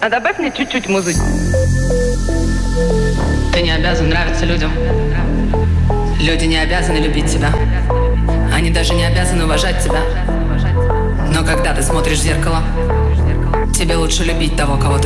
А добавь мне чуть-чуть музыки. Ты не обязан нравиться людям. Люди не обязаны любить тебя. Они даже не обязаны уважать тебя. Но когда ты смотришь в зеркало, тебе лучше любить того, кого ты